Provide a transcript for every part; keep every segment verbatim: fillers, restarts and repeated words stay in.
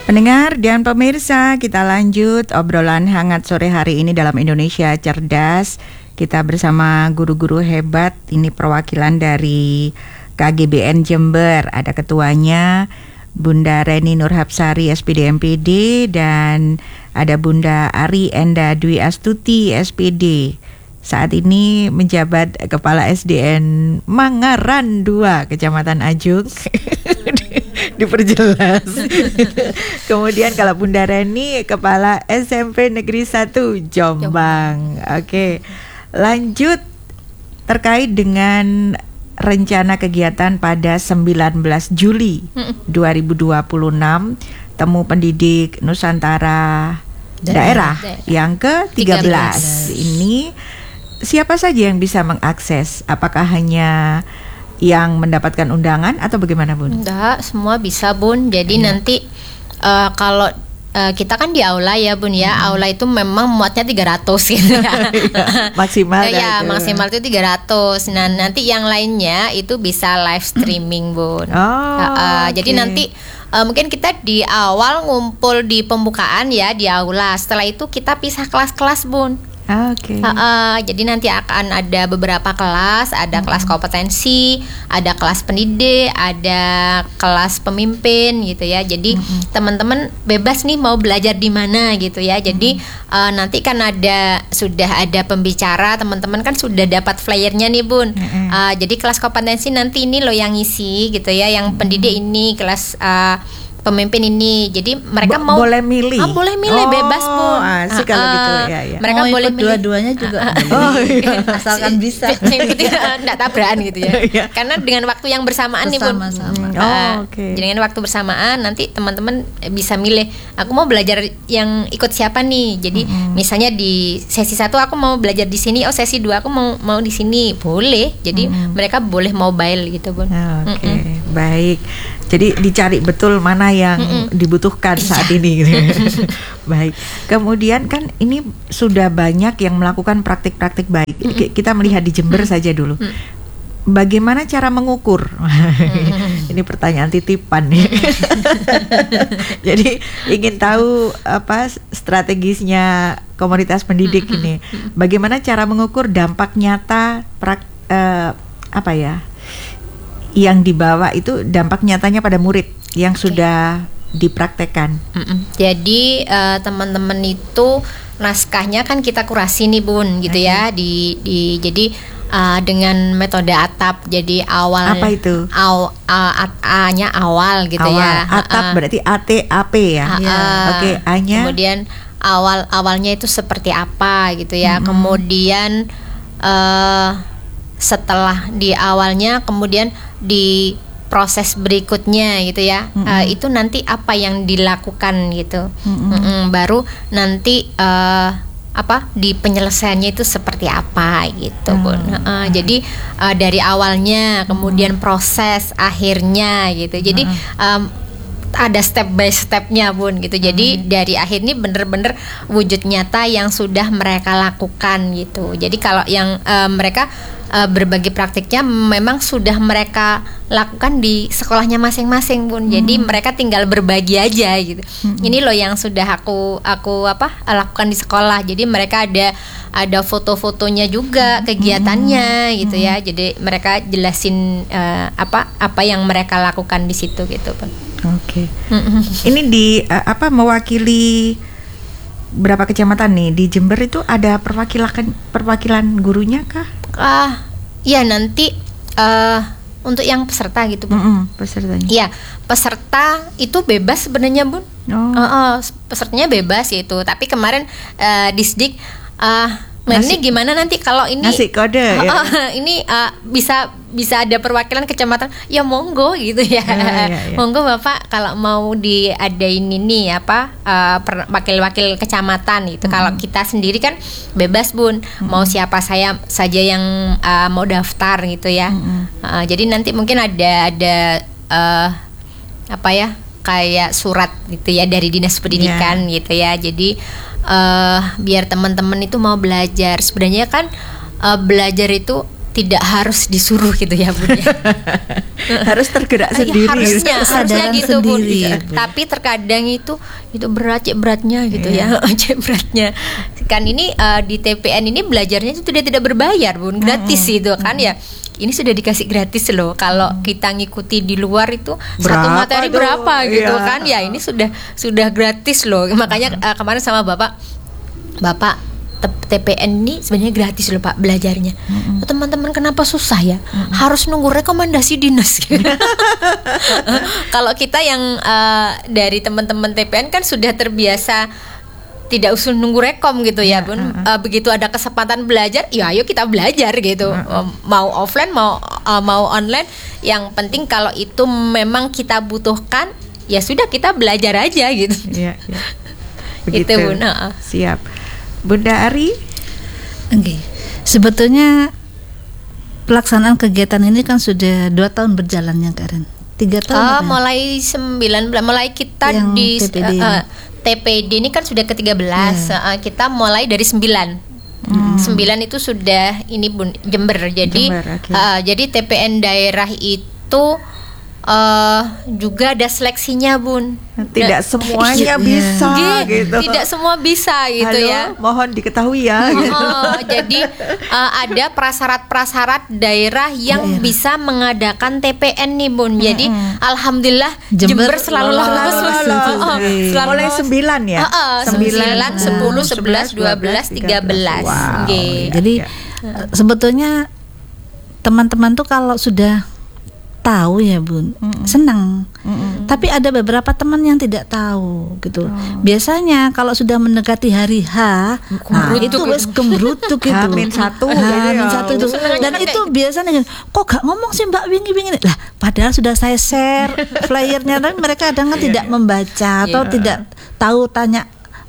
Pendengar dan pemirsa, kita lanjut obrolan hangat sore hari ini dalam Indonesia Cerdas. Kita bersama guru-guru hebat, ini perwakilan dari K G B N Jember. Ada ketuanya Bunda Reni Nurhapsari S P D M P D dan ada Bunda Ari Enda Dwi Astuti S P D. Saat ini menjabat Kepala S D N Mangaran dua, Kecamatan Ajung. Diperjelas. Kemudian kalau Bunda Reni Kepala S M P Negeri satu Jombang. Oke. Lanjut terkait dengan rencana kegiatan pada sembilan belas Juli dua ribu dua puluh enam, Temu Pendidik Nusantara Daerah, Daerah yang ke tiga belas. Ini siapa saja yang bisa mengakses? Apakah hanya yang mendapatkan undangan atau bagaimana, Bun? Enggak, semua bisa, Bun. Jadi hmm. nanti uh, kalau uh, kita kan di aula ya, Bun ya. Hmm. Aula itu memang muatnya tiga ratus gitu ya. Maksimal ya, maksimal itu tiga ratus. Nah, nanti yang lainnya itu bisa live streaming, Bun. Oh, uh, uh, okay. Jadi nanti uh, mungkin kita di awal ngumpul di pembukaan ya di aula. Setelah itu kita pisah kelas-kelas, Bun. Oke. Okay. Uh, uh, jadi nanti akan ada beberapa kelas, ada hmm. kelas kompetensi, ada kelas pendidik, ada kelas pemimpin gitu ya. Jadi hmm. teman-teman bebas nih mau belajar di mana gitu ya. Jadi hmm. uh, nanti kan ada sudah ada pembicara, teman-teman kan sudah dapat flyernya nih, Bun. Hmm. Uh, jadi kelas kompetensi nanti ini loh yang ngisi gitu ya, yang hmm. pendidik ini kelas uh, pemimpin ini, jadi mereka Bo- mau boleh milih, ah, boleh milih oh, bebas, Bun. Asik kalau uh, gitu ya, ya. Mereka mau boleh ikut milih dua-duanya juga, oh, iya. asalkan bisa. Yang penting tidak tabrakan gitu ya. Karena dengan waktu yang bersamaan nih, Bun. Bersama-sama. Uh, oh, okay. Dengan waktu bersamaan nanti teman-teman bisa milih. Aku mau belajar yang ikut siapa nih. Jadi mm-hmm. misalnya di sesi satu aku mau belajar di sini, oh sesi dua aku mau mau di sini, boleh. Jadi mm-hmm. mereka boleh mobile gitu, Bun. Oke, okay. mm-hmm. baik. Jadi dicari betul mana yang Mm-mm. dibutuhkan saat ini gitu. Baik. Kemudian kan ini sudah banyak yang melakukan praktik-praktik baik. Mm-mm. Kita melihat di Jember Mm-mm. saja dulu. Mm-mm. Bagaimana cara mengukur? Mm-mm. Ini pertanyaan titipan nih. Jadi ingin tahu apa strategisnya komunitas pendidik ini. Bagaimana cara mengukur dampak nyata prak, uh, apa ya? yang dibawa itu dampak nyatanya pada murid yang okay. sudah dipraktekkan. Mm-mm. Jadi uh, teman-teman itu naskahnya kan kita kurasi nih, Bun, gitu okay. ya. Di, di jadi uh, dengan metode atap. Jadi awal apa itu? Aw, uh, at, A-nya awal gitu awal. ya. Atap uh, berarti A T A P ya. Uh, ya. Oke, okay, A-nya. Kemudian awal awalnya itu seperti apa gitu ya. Mm-hmm. Kemudian uh, setelah di awalnya, kemudian di proses berikutnya gitu ya, mm-hmm. uh, itu nanti apa yang dilakukan gitu, mm-hmm. Mm-hmm. baru nanti uh, apa di penyelesaiannya itu seperti apa gitu, mm-hmm. Bun. Uh, jadi uh, dari awalnya, kemudian mm-hmm. proses akhirnya gitu. Jadi mm-hmm. um, ada step by stepnya, Bun, gitu. Jadi hmm. dari akhir ini bener-bener wujud nyata yang sudah mereka lakukan gitu. Jadi kalau yang uh, mereka uh, berbagi praktiknya memang sudah mereka lakukan di sekolahnya masing-masing, Bun. Hmm. Jadi mereka tinggal berbagi aja gitu. Hmm. Ini loh yang sudah aku aku apa lakukan di sekolah. Jadi mereka ada ada foto-fotonya juga, kegiatannya hmm. gitu ya. Jadi mereka jelasin uh, apa apa yang mereka lakukan di situ gitu, Bun. Oke. Okay. Ini di uh, apa mewakili berapa kecamatan nih di Jember itu ada perwakilan perwakilan gurunya kah? Ah, uh, ya nanti uh, untuk yang peserta gitu, Bun. Mm-hmm, pesertanya. Iya, peserta itu bebas sebenarnya, Bun. Oh. Uh, uh, pesertanya bebas itu. Tapi kemarin uh, Disdik uh, ini gimana nanti kalau ini ngasih kode uh, ya? uh, ini uh, bisa bisa ada perwakilan kecamatan, ya monggo gitu ya, ya, ya, ya. Monggo Bapak kalau mau diadain ini apa uh, per, wakil-wakil kecamatan itu. Mm-hmm. Kalau kita sendiri kan bebas, Bun. Mm-hmm. Mau siapa saya saja yang uh, mau daftar gitu ya. Mm-hmm. Uh, jadi nanti mungkin ada ada uh, apa ya kayak surat gitu ya dari Dinas Pendidikan yeah. gitu ya. Jadi uh, biar teman-teman itu mau belajar. Sebenarnya kan uh, belajar itu tidak harus disuruh gitu ya Bun ya. Harus tergerak Ya, sendiri. harusnya harusnya Kesadaran gitu Bun. sendiri, Iya. Bu. Tapi terkadang itu itu berat cek beratnya gitu Iya. ya. Cek beratnya. Kan ini uh, di T P N ini belajarnya itu tidak tidak berbayar Bun, gratis itu kan ya. Ini sudah dikasih gratis loh. Kalau kita ngikuti di luar itu satu Berapa materi tuh? berapa gitu Iya. kan ya. Ini sudah sudah gratis loh. Makanya uh, kemarin sama Bapak Bapak T P N ini sebenarnya gratis loh Pak belajarnya. Oh, teman-teman kenapa susah ya? Harus nunggu rekomendasi dinas. Kalau kita yang uh, dari teman-teman T P N kan sudah terbiasa tidak usah nunggu rekom gitu ya Bun. Uh, begitu ada kesempatan belajar, ya ayo kita belajar gitu. Uh, mau offline mau uh, mau online, yang penting kalau itu memang kita butuhkan, ya sudah kita belajar aja gitu. Iya, iya. Gitu, Begitu. Bun. Uh-uh. Siap. Bunda Ari, Oke, sebetulnya pelaksanaan kegiatan ini kan sudah dua tahun berjalannya Karen. Tiga tahun. Ah, apa ya? mulai sembilan belas, mulai kita Yang di T P D. uh, uh, T P D ini kan sudah ke tiga belas. Yeah. Uh, kita mulai dari sembilan. sembilan itu sudah ini Bun Jember. Jadi Jember, oke. uh, jadi T P N daerah itu uh, juga ada seleksinya Bun. tidak Nah, semuanya Iya. bisa Iya, gitu. tidak semua bisa gitu Halo, ya. mohon diketahui ya. gitu. Oh, jadi uh, ada prasyarat-prasyarat daerah yang Daerah. bisa mengadakan T P N nih Bun. Jadi alhamdulillah Jember, Jember selalu lolos. lolos. Lolos. Oh, oh, selalu Mulai lolos. sembilan ya? Oh, oh, sembilan, sepuluh, sebelas, dua belas, tiga belas. Wow. Nggih. Jadi Ya. eh, sebetulnya teman-teman tuh kalau sudah tahu ya Bun, senang. Tapi ada beberapa teman yang tidak tahu gitu. Biasanya kalau sudah mendekati hari H, nah, itu wes gemerutuk gitu. Hamin satu, H jadi min ya. satu itu. Senang Dan banget itu kayak biasanya gini, kok gak ngomong sih Mbak Wingi Wingi? Lah, padahal sudah saya share flyernya, tapi mereka kadang kan tidak membaca atau tidak tahu, tanya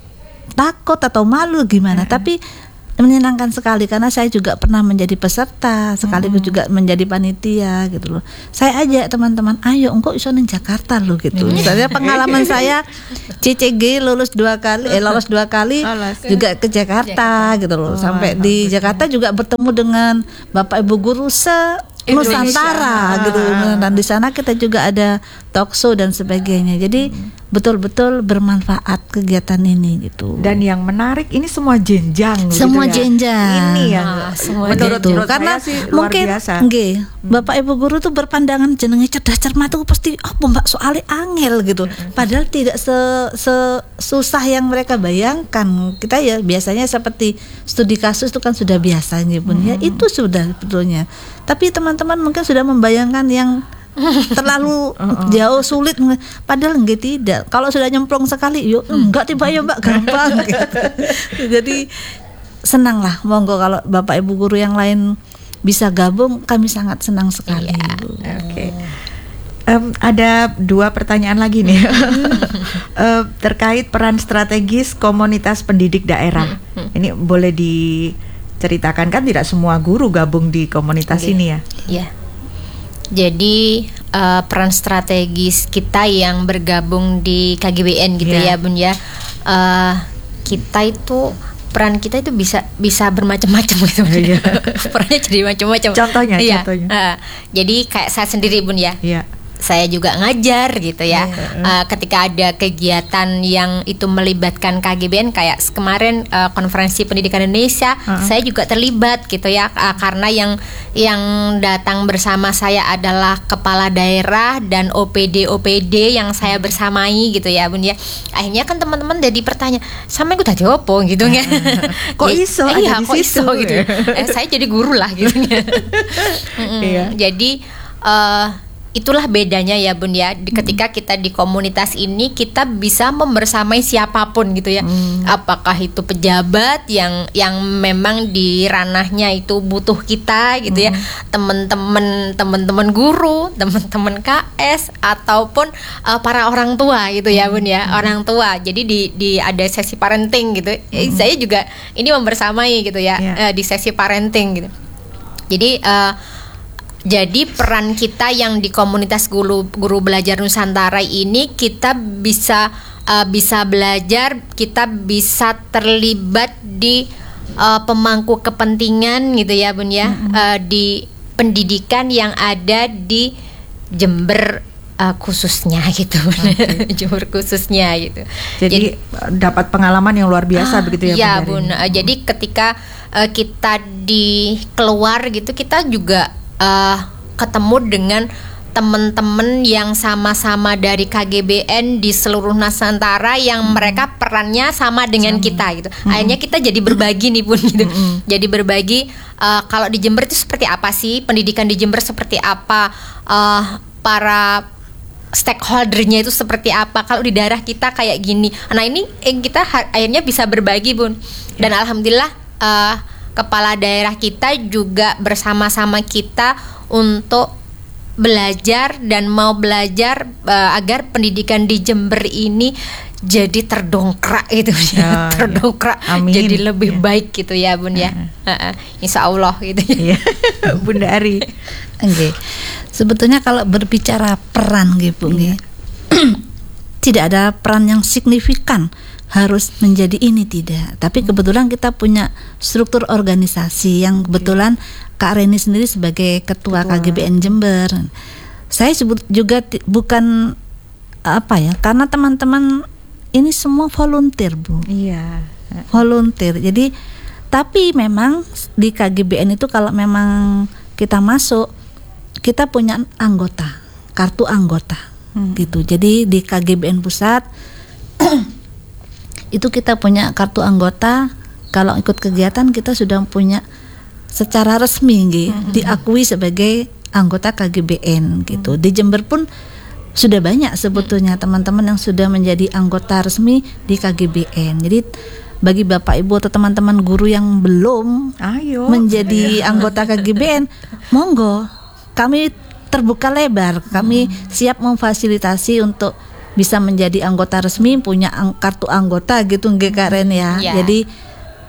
takut atau malu gimana. Tapi menyenangkan sekali karena saya juga pernah menjadi peserta sekaligus juga menjadi panitia gitu loh. Saya ajak teman-teman, ayo engkau iso ning Jakarta loh gitu. Misalnya pengalaman saya C C G lulus dua kali, eh lolos dua kali Lolos. juga ke Jakarta, gitu loh. Sampai di Jakarta juga bertemu dengan Bapak Ibu guru se Nusantara gitu. Dan di sana kita juga ada talk show dan sebagainya. Jadi betul-betul bermanfaat kegiatan ini gitu. Dan yang menarik ini semua jenjang Semua gitu ya. jenjang. Ini yang Ah, semua menurut, Gitu. menurut Karena saya sih luar mungkin biasa. nggih, Bapak Ibu guru tuh berpandangan jenenge cerdas cermat tuh pasti oh Mbak soalnya angel gitu. Padahal tidak se, se susah yang mereka bayangkan. Kita ya biasanya seperti studi kasus itu kan sudah biasa nih Bun ya. Itu sudah betulnya. Tapi teman-teman mungkin sudah membayangkan yang terlalu jauh sulit, padahal enggak tidak. Kalau sudah nyemplung sekali, yuk enggak tiba ya Mbak gampang gitu. Jadi senanglah, monggo kalau Bapak Ibu guru yang lain bisa gabung, kami sangat senang sekali. Bu. Oke. Em, ada dua pertanyaan lagi nih. Em, terkait peran strategis komunitas pendidik daerah. Ini boleh diceritakan, kan tidak semua guru gabung di komunitas Oke. ini ya. Ya. Jadi uh, peran strategis kita yang bergabung di K G B N gitu Yeah. ya Bun ya. Uh, kita itu peran kita itu bisa bisa bermacam-macam gitu. Iya. Perannya jadi macam-macam. Contohnya, Iya. contohnya. Uh, jadi kayak saya sendiri Bun ya. Iya. Saya juga ngajar gitu ya. Uh, ketika ada kegiatan yang itu melibatkan K G B N kayak kemarin uh, konferensi pendidikan Indonesia, Uh-uh. saya juga terlibat gitu ya. Uh, karena yang yang datang bersama saya adalah kepala daerah dan O P D O P D yang saya bersamai gitu ya Bun ya. Akhirnya kan teman-teman jadi bertanya, sama aku tadi opo gitu ya. Kok iso ada Iya, di kok situ? iso gitu. Eh, saya jadi guru lah gitu ya. Mm-mm. Iya. Jadi eh itulah bedanya ya Bun ya. Di- Ketika kita di komunitas ini kita bisa membersamai siapapun gitu ya. Apakah itu pejabat yang yang memang di ranahnya itu butuh kita gitu ya. Teman-teman teman-teman guru, teman-teman K S ataupun eh, para orang tua gitu ya Bun ya. Orang tua. Jadi di di ada sesi parenting gitu. Eh, saya juga ini membersamai gitu ya Iya. eh, di sesi parenting gitu. Jadi eh, jadi peran kita yang di komunitas guru guru belajar Nusantara ini kita bisa uh, bisa belajar, kita bisa terlibat di uh, pemangku kepentingan gitu ya Bun ya, mm-hmm. uh, di pendidikan yang ada di Jember uh, khususnya gitu, okay. Jember khususnya gitu. Jadi, jadi dapat pengalaman yang luar biasa ah, begitu ya, ya Bun. Uh, hmm. Jadi ketika uh, kita di keluar gitu, kita juga uh, ketemu dengan teman-teman yang sama-sama dari K G B N di seluruh Nusantara yang hmm. mereka perannya sama dengan sama. kita gitu. Hmm. Akhirnya kita jadi berbagi nih Bun gitu. Hmm. Jadi berbagi uh, kalau di Jember itu seperti apa sih, pendidikan di Jember seperti apa, uh, para stakeholdernya itu seperti apa. Kalau di daerah kita kayak gini. Nah ini eh, kita ha- akhirnya bisa berbagi Bun. Dan ya. Alhamdulillah uh, kepala daerah kita juga bersama-sama kita untuk belajar dan mau belajar uh, agar pendidikan di Jember ini jadi terdongkrak gitu ya, oh, terdongkrak ya. Jadi lebih ya. baik gitu ya Bun ya, uh-uh. Insya Allah gitu ya. Bunda Ari. Okay. Sebetulnya kalau berbicara peran gitu ya. Tidak ada peran yang signifikan harus menjadi ini, tidak. Tapi kebetulan kita punya struktur organisasi yang kebetulan Kak Reni sendiri sebagai ketua, ketua. K G B N Jember. Saya sebut juga t- bukan apa ya, karena teman-teman ini semua volunteer, Bu. Iya. Volunteer. Jadi tapi memang di K G B N itu kalau memang kita masuk, kita punya anggota, kartu anggota. Hmm. Gitu. Jadi di K G B N pusat itu kita punya kartu anggota. Kalau ikut kegiatan kita sudah punya secara resmi gitu, mm-hmm. diakui sebagai anggota K G B N gitu. Mm-hmm. Di Jember pun sudah banyak sebetulnya mm-hmm. teman-teman yang sudah menjadi anggota resmi di K G B N. Jadi bagi Bapak Ibu atau teman-teman guru yang belum Ayo. menjadi anggota K G B N, monggo, kami terbuka lebar. Kami mm-hmm. siap memfasilitasi untuk bisa menjadi anggota resmi, punya ang- kartu anggota gitu nggih Kak Ren ya. Yeah. Jadi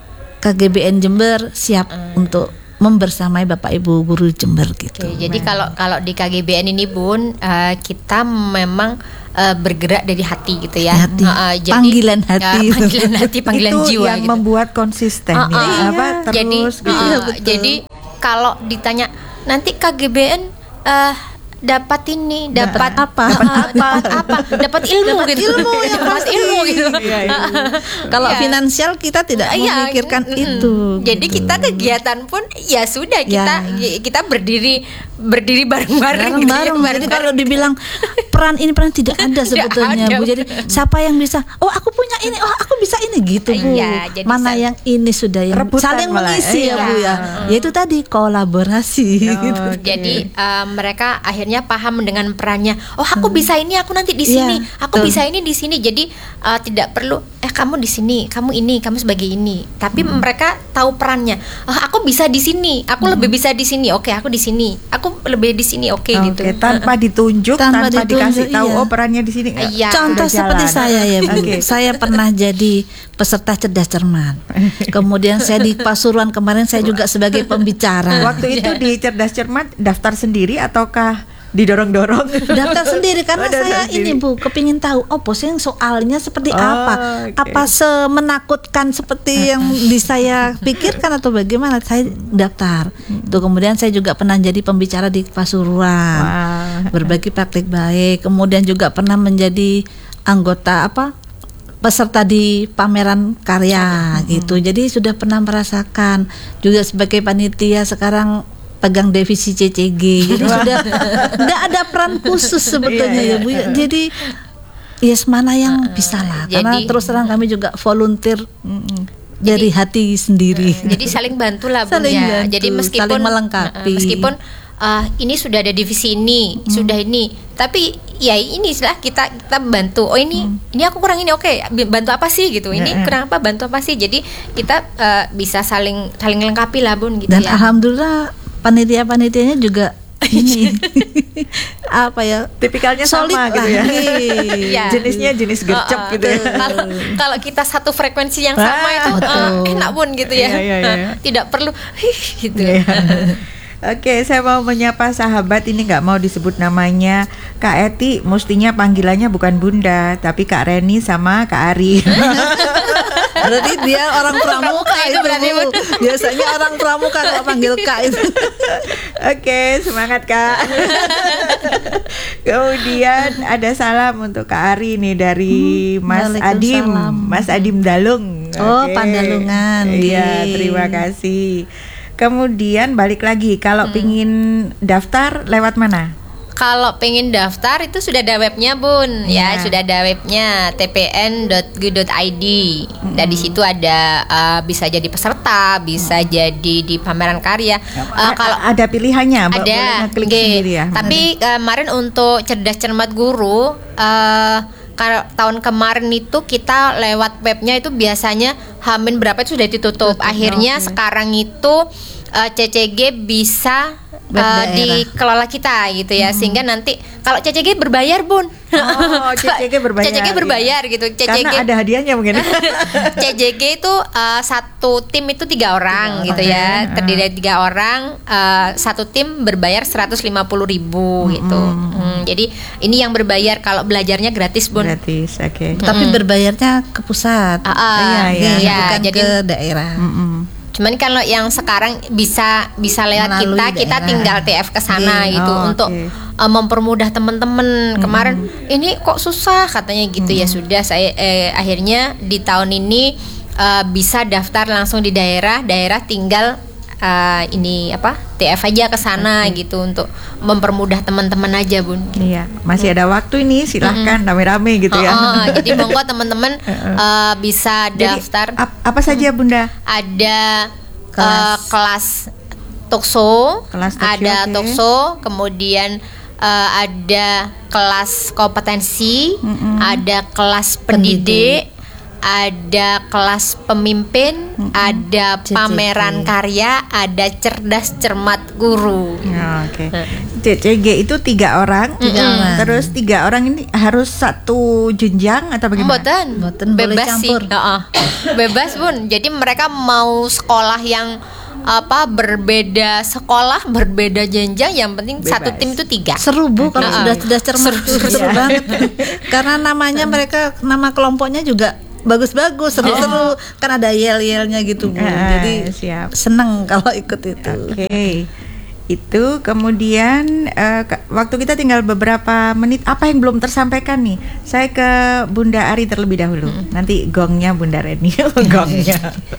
K G B N Jember siap hmm. untuk membersamai Bapak Ibu guru Jember gitu. Oke, jadi kalau kalau di K G B N ini Bun, uh, kita memang uh, bergerak dari hati gitu ya. Hati. Uh, jadi, panggilan hati. Uh, panggilan hati, panggilan itu jiwa. Itu yang gitu. membuat konsisten uh, uh, ya. Iya. Apa terus jadi, gitu. Uh, Ya, jadi kalau ditanya nanti K G B N uh, dapat ini, dapat apa? Dapat apa? Dapat apa? Dapat ilmu dapat gitu. Ilmu yang dapat ilmu gitu. Iya, iya. Kalau iya. finansial kita tidak iya, memikirkan mm, itu. Jadi gitu. kita kegiatan pun ya sudah kita ya. kita berdiri berdiri bareng-bareng. Bareng-bareng. Gitu ya, Jadi kalau dibilang peran ini peran tidak ada sebetulnya ada. Bu. Jadi siapa yang bisa? Oh aku punya ini, oh aku bisa ini gitu Bu. Iya, jadi mana sal- yang ini sudah yang rebutan saling malah. mengisi iya. ya Bu ya. Hmm. Yaitu tadi kolaborasi. Oh, gitu. okay. Jadi uh, mereka akhirnya paham dengan perannya. Oh aku hmm. bisa ini, aku nanti di sini. Ya, aku betul. bisa ini di sini. Jadi uh, tidak perlu eh kamu di sini, kamu ini, kamu sebagai ini. Tapi hmm. mereka tahu perannya. Oh, aku bisa di sini, aku hmm. lebih bisa di sini. Oke, aku di sini. Aku lebih di sini. Oke okay, gitu. Tanpa ditunjuk, tanpa, tanpa ditunjuk, dikasih tahu iya. oh perannya di sini. Iya. Contoh seperti saya ya Bu. Okay. Saya pernah jadi peserta cerdas cermat. Kemudian saya di Pasuruan kemarin saya juga sebagai pembicara. Waktu itu di cerdas cermat daftar sendiri ataukah didorong-dorong? Daftar sendiri karena oh, saya sendiri. ini Bu kepingin tahu oh posing soalnya seperti oh, apa okay. apa semenakutkan seperti yang di saya pikirkan atau bagaimana. Saya daftar hmm. tuh kemudian saya juga pernah jadi pembicara di Pasuruan wow. berbagi praktik baik, kemudian juga pernah menjadi anggota apa peserta di pameran karya hmm. gitu. Jadi sudah pernah merasakan juga sebagai panitia sekarang pegang divisi C C G. Jadi sudah enggak ada peran khusus sebetulnya ya Bu. Jadi yes mana yang uh, bisa lah. Karena terus terang kami juga volunteer mm, dari jadi, hati sendiri. Uh, jadi saling bantu lah Bu saling ya. Bantu, jadi meskipun saling melengkapi. Uh, meskipun uh, ini sudah ada divisi ini, hmm. sudah ini. Tapi ya ini lah kita kita bantu. Oh ini hmm. ini aku kurang ini. Oke, okay, bantu apa sih gitu. Ini yeah. kurang apa? Bantu apa sih? Jadi kita uh, bisa saling saling melengkapi lah Bun gitu. Dan ya. Alhamdulillah panitia-panitianya juga ini apa ya tipikalnya solid sama gitu ya. ya. Jenisnya jenis gercep oh, oh, gitu ya. Kalau kalau kita satu frekuensi yang sama ah, itu uh, enak Bun gitu ya. Iya, iya, iya. Tidak perlu gitu. Iya. Oke, saya mau menyapa sahabat ini nggak mau disebut namanya. Kak Eti, mestinya panggilannya bukan Bunda, tapi Kak Reni sama Kak Ari. Berarti dia orang pramuka itu berarti. Biasanya orang pramuka kalau panggil Kak itu. Oke, semangat Kak. Kemudian ada salam untuk Kak Ari nih dari hmm, Mas Adim, Mas Adim Dalung. Oh, Oke. Pandalungan. Iya, terima kasih. Kemudian balik lagi, kalau hmm. pingin daftar lewat mana? Kalau pengen daftar itu sudah ada webnya Bun, ya, ya sudah ada webnya t p n dot g o dot i d. Hmm. Dan di situ ada uh, bisa jadi peserta, bisa hmm. jadi di pameran karya. Uh, kalau ada pilihannya, Mbak, ada, klik okay. sendiri ya. Tapi uh, kemarin untuk cerdas cermat guru, uh, kalau tahun kemarin itu kita lewat webnya itu biasanya Hamin berapa itu sudah ditutup. Tutup, Akhirnya okay. sekarang itu uh, C C G bisa Uh, dikelola kita gitu ya, hmm. sehingga nanti kalau C C G berbayar Bun. Oh, C C G berbayar. C C G berbayar iya. gitu. C C G karena ada hadiahnya mungkin. C C G itu uh, satu tim itu tiga orang tiga gitu orang. ya, terdiri dari tiga orang. Uh, satu tim berbayar seratus lima puluh ribu hmm. gitu. Hmm, jadi ini yang berbayar, kalau belajarnya gratis Bun. Gratis, oke. Okay. Tapi hmm. berbayarnya ke pusat. Uh, uh, iya, iya. iya, bukan jadi ke daerah. Mm-mm. Cuman kalau yang sekarang bisa bisa lewat melalui kita, daerah. kita tinggal T F ke sana okay. gitu oh, untuk okay. uh, mempermudah teman-teman. Hmm. Kemarin ini kok susah katanya gitu, hmm. ya sudah saya eh, akhirnya di tahun ini uh, bisa daftar langsung di daerah, daerah tinggal uh, ini apa T F aja ke sana okay. gitu untuk mempermudah teman-teman aja Bun. Iya, masih hmm. ada waktu ini, silahkan hmm. rame-rame gitu oh, ya. Oh, jadi monggo teman-teman uh, bisa daftar. Jadi, ap- apa saja Bunda? Ada kelas, uh, kelas tokso, kelas tokso, ada okay. tokso, kemudian uh, ada kelas kompetensi, mm-hmm. ada kelas pendidik, pendidik. Ada kelas pemimpin, hmm. ada C C G. Pameran karya, ada cerdas cermat guru. Oh, Oke. Okay. C C G itu tiga orang, tiga hmm. orang. Terus tiga orang ini harus satu jenjang atau bagaimana? Mboten, Mboten, bebas boleh sih. Uh-uh. Bebas Bun. Jadi mereka mau sekolah yang apa berbeda sekolah, berbeda jenjang, yang penting bebas. Satu tim itu tiga. Seru Bu kalau uh-uh. sudah sudah cermat, seru, seru banget. Karena namanya mereka, nama kelompoknya juga bagus-bagus, seru-seru, oh. kan ada yel-yelnya gitu Bu. Ah, jadi siap. Seneng kalau ikut itu. Oke, okay. Itu kemudian uh, ke, waktu kita tinggal beberapa menit, apa yang belum tersampaikan nih? Saya ke Bunda Ari terlebih dahulu. Hmm. Nanti gongnya Bunda Reni, gongnya.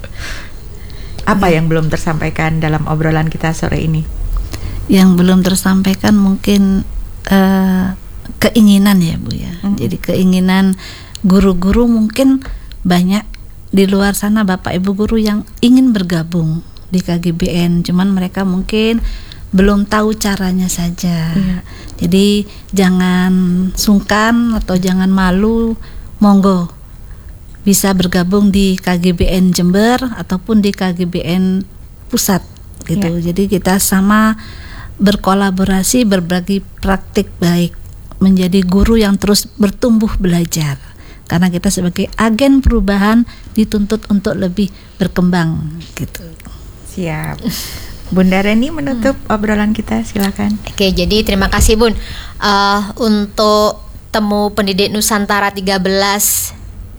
Apa yang belum tersampaikan dalam obrolan kita sore ini? Yang belum tersampaikan mungkin uh, keinginan ya Bu ya. Hmm. Jadi keinginan guru-guru, mungkin banyak di luar sana Bapak Ibu guru yang ingin bergabung di K G B N, cuman mereka mungkin belum tahu caranya saja. Iya. Jadi jangan sungkan atau jangan malu, monggo bisa bergabung di K G B N Jember ataupun di K G B N pusat gitu. Iya. Jadi kita sama berkolaborasi, berbagi praktik baik, menjadi guru yang terus bertumbuh belajar. Karena kita sebagai agen perubahan dituntut untuk lebih berkembang gitu. Siap. Bunda Reni menutup hmm. obrolan kita, silakan. Oke, jadi terima kasih Bun. Uh, untuk temu pendidik Nusantara tiga belas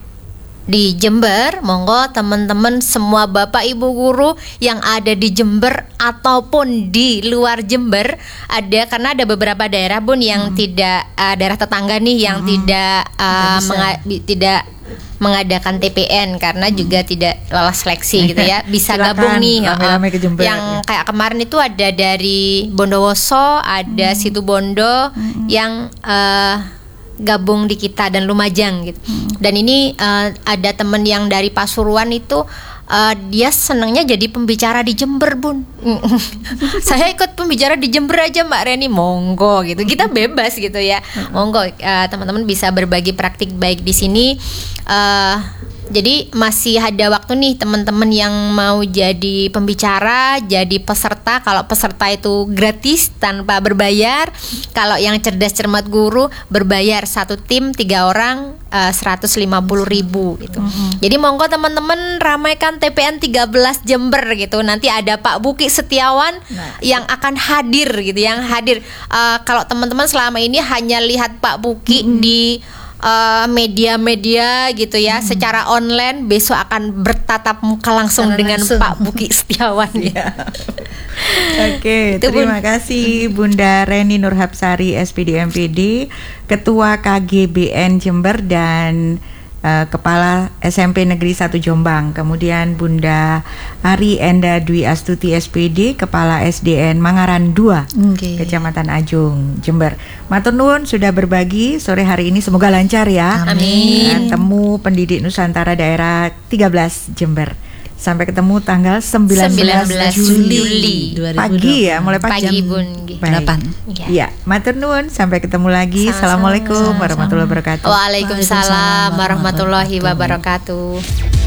di Jember, monggo teman-teman semua Bapak Ibu guru yang ada di Jember ataupun di luar Jember ada, karena ada beberapa daerah Bun yang hmm. tidak uh, daerah tetangga nih yang hmm. tidak uh, menga- tidak mengadakan T P N karena hmm. juga tidak lolos seleksi gitu ya. Bisa silakan gabung nih rame-rame ke Jember, yang ya. Kayak kemarin itu ada dari Bondowoso, ada hmm. Situbondo hmm. yang uh, gabung di kita dan Lumajang gitu. Hmm. Dan ini uh, ada temen yang dari Pasuruan itu uh, dia senangnya jadi pembicara di Jember Bun. Saya ikut pembicara di Jember aja Mbak Reni, monggo gitu. Kita bebas gitu ya. Monggo uh, teman-teman bisa berbagi praktik baik di sini. Uh, Jadi masih ada waktu nih teman-teman yang mau jadi pembicara, jadi peserta. Kalau peserta itu gratis tanpa berbayar. Kalau yang cerdas cermat guru berbayar, satu tim tiga orang uh, seratus lima puluh ribu gitu. Mm-hmm. Jadi monggo teman-teman ramaikan T P N tiga belas Jember gitu. Nanti ada Pak Buki Setiawan nah. yang akan hadir gitu, yang hadir. Uh, kalau teman-teman selama ini hanya lihat Pak Buki mm-hmm. di uh, media-media gitu ya, hmm. secara online besok akan bertatap muka langsung secara dengan langsung. Pak Buki Setiawan ya. Oke, terima bun- kasih Bunda Reni Nurhapsari S P D M P D, Ketua K G B N Jember dan uh, Kepala S M P Negeri satu Jombang. Kemudian Bunda Ari Enda Dwi Astuti S P D, Kepala S D N Mangaran dua, okay. Kecamatan Ajung, Jember. Matur nuwun sudah berbagi sore hari ini, semoga lancar ya. Amin. Temu Pendidik Nusantara Daerah tiga belas Jember. Sampai ketemu tanggal sembilan belas Juli pagi ya, mulai pagi, pagi Bun. delapan. Ya, matur nuwun, sampai ketemu lagi. Sama-sama. Assalamualaikum warahmatullahi wabarakatuh. Waalaikumsalam warahmatullahi wabarakatuh.